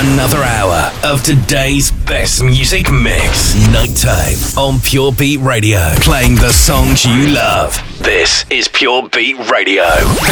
Another hour of today's best music mix. Nighttime on Pure Beat Radio. Playing the songs you love. This is Pure Beat Radio.